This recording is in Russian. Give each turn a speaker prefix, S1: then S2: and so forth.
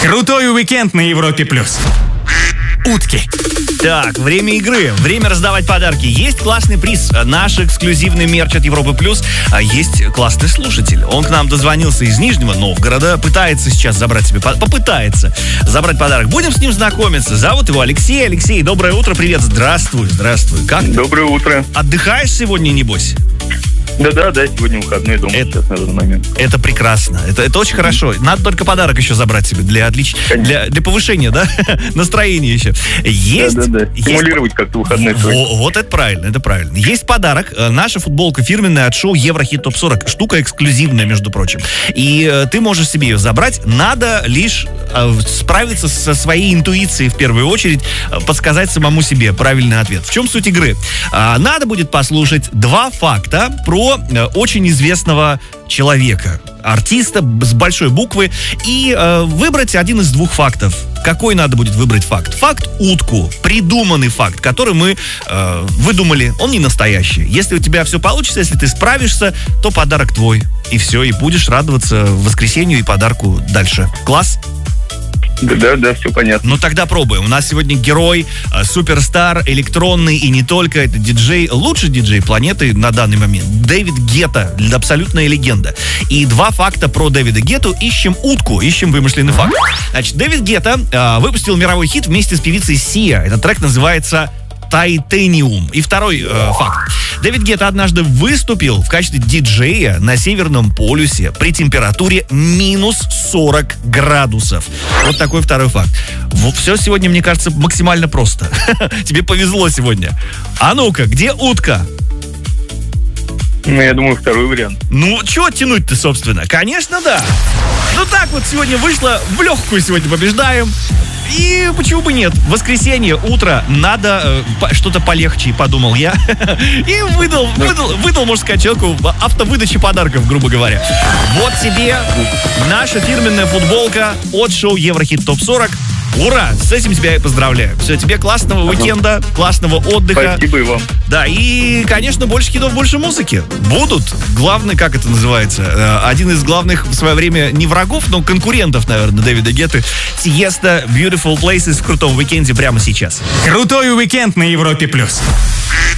S1: Крутой уикенд на Европе+. Утки.
S2: Так, время игры, время раздавать подарки. Есть классный приз, наш эксклюзивный мерч от Европы Плюс. А есть классный слушатель. Он к нам дозвонился из Нижнего Новгорода, пытается сейчас забрать себе, попытается забрать подарок. Будем с ним знакомиться. Зовут его Алексей. Алексей, доброе утро, привет. Здравствуй. Как ты?
S3: Доброе утро.
S2: Отдыхаешь сегодня, небось?
S3: Да, сегодня выходной дома сейчас на данный момент.
S2: Это прекрасно, это очень хорошо. Надо только подарок еще забрать себе для повышения, да, настроения еще. Есть.
S3: Стимулировать как-то выходные.
S2: Вот это правильно. Есть подарок. Наша футболка фирменная от шоу Еврохит Топ 40. Штука эксклюзивная, между прочим. И ты можешь себе ее забрать. Надо лишь справиться со своей интуицией в первую очередь, подсказать самому себе правильный ответ. В чем суть игры? Надо будет послушать 2 факта про очень известного человека, артиста с большой буквы, и выбрать один из 2 фактов. Какой надо будет выбрать факт? Факт утку, придуманный факт, который мы выдумали, он не настоящий. Если у тебя все получится, если ты справишься, то подарок твой. И все, и будешь радоваться воскресенью и подарку дальше. Класс?
S3: Да, все понятно.
S2: Ну тогда пробуем. У нас сегодня герой, суперстар, электронный и не только. Это диджей, лучший диджей планеты на данный момент. Дэвид Гетта, абсолютная легенда. И 2 факта про Дэвида Гетту. Ищем утку, ищем вымышленный факт. Значит, Дэвид Гетта выпустил мировой хит вместе с певицей Сиа. Этот трек называется «Тайтаниум». И второй факт. Дэвид Гетта однажды выступил в качестве диджея на Северном полюсе при температуре минус 40 градусов. Вот такой второй факт. Все сегодня, мне кажется, максимально просто. Тебе повезло сегодня. А ну-ка, где утка?
S3: Ну, я думаю, второй вариант.
S2: Ну, чего тянуть-то, собственно? Конечно, да. Ну так вот сегодня вышло, в легкую сегодня побеждаем. И почему бы нет? Воскресенье, утро, надо что-то полегче, подумал я. И выдал, можно сказать, человеку автовыдачи подарков, грубо говоря. Вот тебе наша фирменная футболка от шоу Еврохит Топ 40. Ура! С этим тебя и поздравляю. Все, тебе классного уикенда, классного отдыха.
S3: Спасибо и вам.
S2: Да, и, конечно, больше хитов, больше музыки. Будут. Главный, как это называется? Один из главных в свое время не врагов, но конкурентов, наверное, Дэвида Гетты. Тиеста, Beautiful Places в крутом уикенде прямо сейчас.
S1: Крутой уикенд на Европе+.